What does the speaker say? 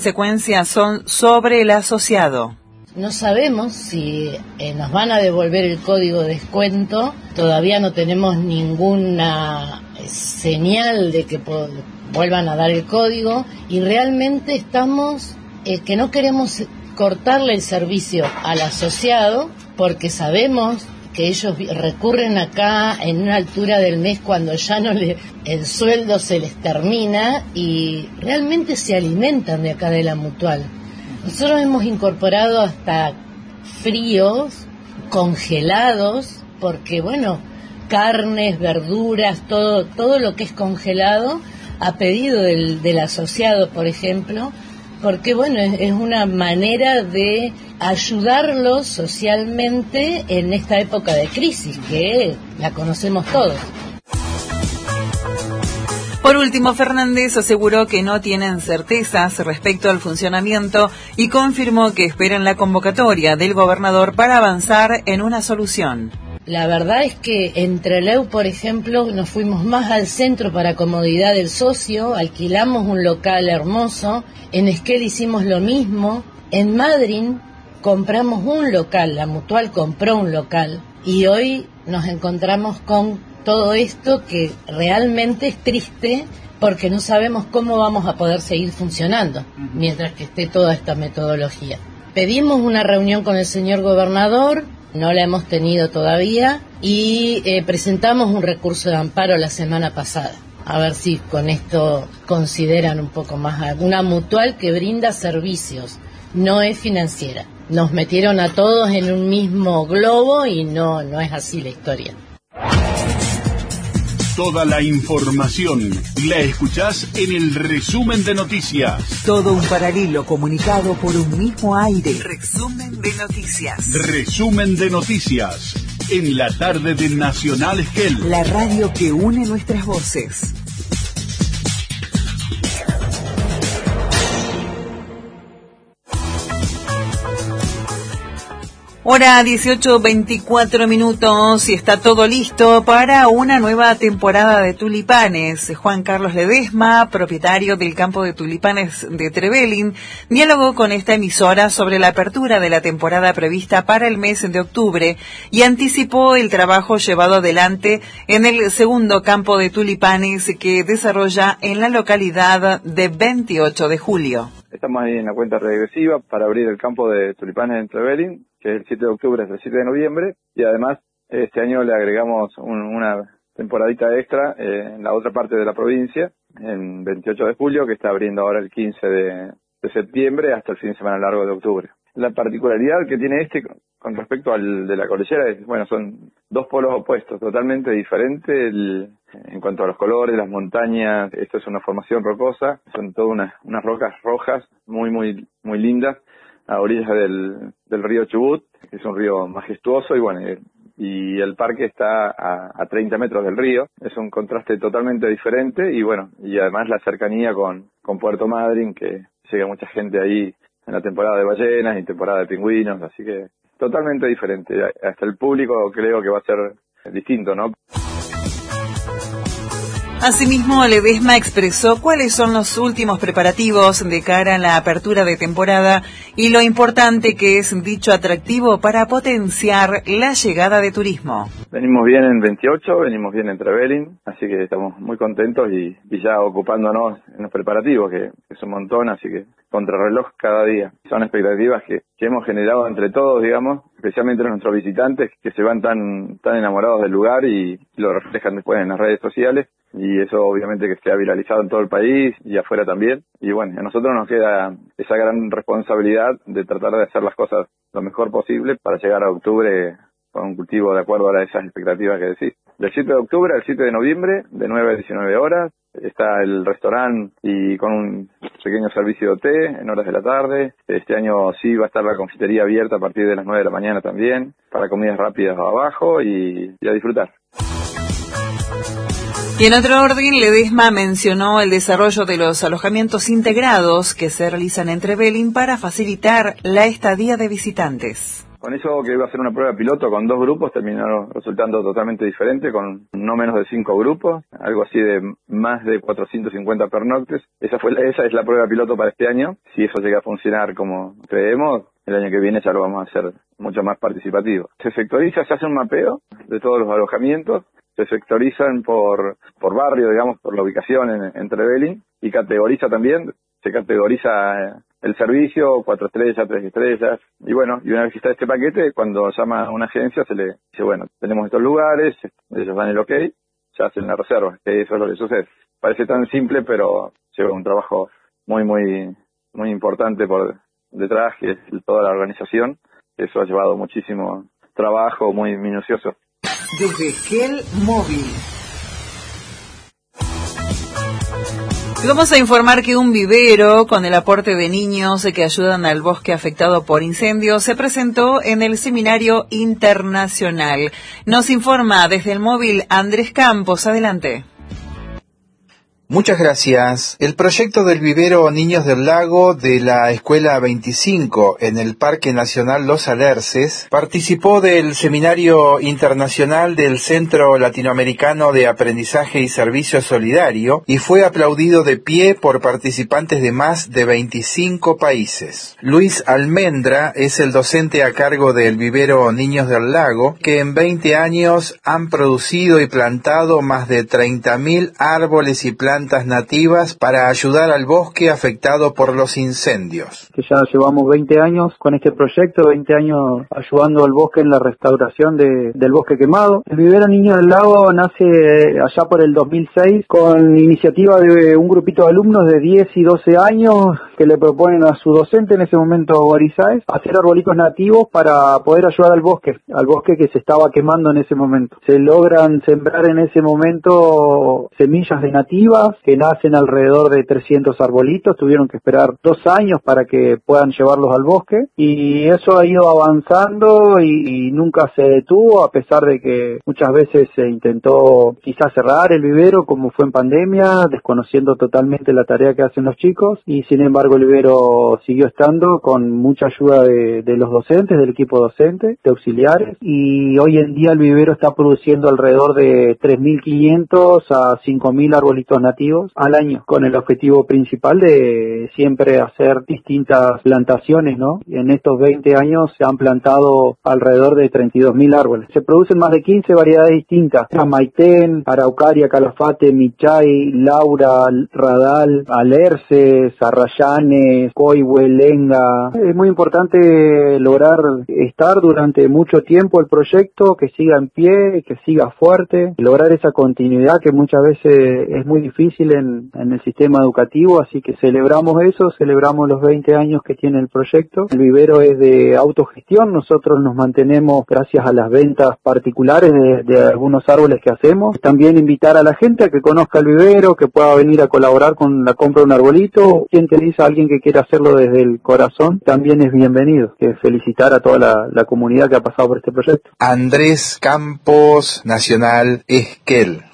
Consecuencias son sobre el asociado. No sabemos si nos van a devolver el código de descuento. Todavía no tenemos ninguna señal de que vuelvan a dar el código. Y realmente estamos que no queremos cortarle el servicio al asociado porque sabemos que ellos recurren acá en una altura del mes cuando ya el sueldo se les termina y realmente se alimentan de acá de la Mutual. Nosotros hemos incorporado hasta fríos, congelados, porque carnes, verduras, todo lo que es congelado a pedido del asociado, por ejemplo, porque es una manera de ayudarlos socialmente en esta época de crisis que la conocemos todos. Por último, Fernández aseguró que no tienen certezas respecto al funcionamiento y confirmó que esperan la convocatoria del gobernador para avanzar en una solución. La verdad es que en Trelew, por ejemplo, nos fuimos más al centro para comodidad del socio, alquilamos un local hermoso, en Esquel hicimos lo mismo, en Madryn compramos un local, la Mutual compró un local y hoy nos encontramos con todo esto que realmente es triste porque no sabemos cómo vamos a poder seguir funcionando mientras que esté toda esta metodología. Pedimos una reunión con el señor gobernador, no la hemos tenido todavía y presentamos un recurso de amparo la semana pasada. A ver si con esto consideran un poco más una Mutual que brinda servicios, no es financiera. Nos metieron a todos en un mismo globo y no es así la historia. Toda la información la escuchás en el resumen de noticias. Todo un paralelo comunicado por un mismo aire. Resumen de noticias. Resumen de noticias. En la tarde de Nacional Esquel. La radio que une nuestras voces. Hora 18:24 y está todo listo para una nueva temporada de tulipanes. Juan Carlos Ledesma, propietario del campo de tulipanes de Trevelin, dialogó con esta emisora sobre la apertura de la temporada prevista para el mes de octubre y anticipó el trabajo llevado adelante en el segundo campo de tulipanes que desarrolla en la localidad de 28 de julio. Estamos ahí en la cuenta regresiva para abrir el campo de tulipanes en Trevelin, que es el 7 de octubre hasta el 7 de noviembre, y además este año le agregamos una temporadita extra en la otra parte de la provincia, en 28 de julio, que está abriendo ahora el 15 de septiembre hasta el fin de semana largo de octubre. La particularidad que tiene con respecto al de la cordillera es, son dos polos opuestos, totalmente diferentes en cuanto a los colores, las montañas. Esto es una formación rocosa, son todas unas rocas rojas muy, muy, muy lindas, a orillas del río Chubut, que es un río majestuoso, y el parque está a 30 metros del río. Es un contraste totalmente diferente, y además la cercanía con Puerto Madryn, que llega mucha gente ahí en la temporada de ballenas y temporada de pingüinos, así que totalmente diferente. Hasta el público creo que va a ser distinto, ¿no? Asimismo, Ledesma expresó cuáles son los últimos preparativos de cara a la apertura de temporada y lo importante que es dicho atractivo para potenciar la llegada de turismo. Venimos bien en 28, venimos bien en Trevelin, así que estamos muy contentos y ya ocupándonos en los preparativos, que es un montón, así que contrarreloj cada día. Son expectativas que hemos generado entre todos, especialmente nuestros visitantes, que se van tan enamorados del lugar y lo reflejan después en las redes sociales. Y eso obviamente que esté viralizado en todo el país y afuera también. Y a nosotros nos queda esa gran responsabilidad de tratar de hacer las cosas lo mejor posible para llegar a octubre con un cultivo de acuerdo a esas expectativas que decís. Del 7 de octubre al 7 de noviembre, de 9 a 19 horas, está el restaurante y con un pequeño servicio de té en horas de la tarde. Este año sí va a estar la confitería abierta a partir de las 9 de la mañana también, para comidas rápidas abajo y a disfrutar. Y en otro orden, Ledesma mencionó el desarrollo de los alojamientos integrados que se realizan en Trevelin para facilitar la estadía de visitantes. Con eso, que iba a ser una prueba piloto con 2 grupos, terminaron resultando totalmente diferente, con no menos de 5 grupos, algo así de más de 450 pernoctes. Esa es la prueba piloto para este año. Si eso llega a funcionar como creemos, el año que viene ya lo vamos a hacer mucho más participativo. Se sectoriza, se hace un mapeo de todos los alojamientos, se sectorizan por barrio, digamos, por la ubicación en Trevelin, y categoriza también, se categoriza el servicio, 4 estrellas, 3 estrellas, y bueno, y una vez que está este paquete, cuando llama a una agencia se le dice, bueno, tenemos estos lugares, ellos dan el ok, ya hacen la reserva, que eso es lo que sucede. Parece tan simple, pero lleva un trabajo muy importante por detrás, que es toda la organización. Eso ha llevado muchísimo trabajo, muy minucioso. Desde Esquel Móvil. Y vamos a informar que un vivero con el aporte de niños que ayudan al bosque afectado por incendios se presentó en el Seminario Internacional. Nos informa desde el móvil Andrés Campos. Adelante. Muchas gracias. El proyecto del vivero Niños del Lago de la Escuela 25 en el Parque Nacional Los Alerces participó del Seminario Internacional del Centro Latinoamericano de Aprendizaje y Servicio Solidario y fue aplaudido de pie por participantes de más de 25 países. Luis Almendra es el docente a cargo del vivero Niños del Lago, que en 20 años han producido y plantado más de 30.000 árboles y plantas nativas para ayudar al bosque afectado por los incendios. Que ya llevamos 20 años con este proyecto, 20 años ayudando al bosque en la restauración del bosque quemado. El vivero Niños del Lago nace allá por el 2006 con iniciativa de un grupito de alumnos de 10 y 12 años que le proponen a su docente, en ese momento Boris Sáez, hacer arbolitos nativos para poder ayudar al bosque que se estaba quemando en ese momento. Se logran sembrar en ese momento semillas de nativas que nacen alrededor de 300 arbolitos. Tuvieron que esperar 2 años para que puedan llevarlos al bosque, y eso ha ido avanzando y nunca se detuvo, a pesar de que muchas veces se intentó quizás cerrar el vivero, como fue en pandemia, desconociendo totalmente la tarea que hacen los chicos, y sin embargo el vivero siguió estando con mucha ayuda de los docentes, del equipo docente, de auxiliares, y hoy en día el vivero está produciendo alrededor de 3.500 a 5.000 arbolitos nativos al año, con el objetivo principal de siempre hacer distintas plantaciones, ¿no? En estos 20 años se han plantado alrededor de 32.000 árboles. Se producen más de 15 variedades distintas: Maitén, Araucaria, Calafate, Michay, Laura, Radal, Alerces, Arrayanes, Coihue, Lenga. Es muy importante lograr estar durante mucho tiempo el proyecto, que siga en pie, que siga fuerte, lograr esa continuidad que muchas veces es muy difícil en el sistema educativo, así que celebramos eso, celebramos los 20 años que tiene el proyecto. El vivero es de autogestión, nosotros nos mantenemos gracias a las ventas particulares de algunos árboles que hacemos. También invitar a la gente a que conozca el vivero, que pueda venir a colaborar con la compra de un arbolito. Quien te dice, alguien que quiera hacerlo desde el corazón, también es bienvenido. Que felicitar a toda la comunidad que ha pasado por este proyecto. Andrés Campos, Nacional Esquel.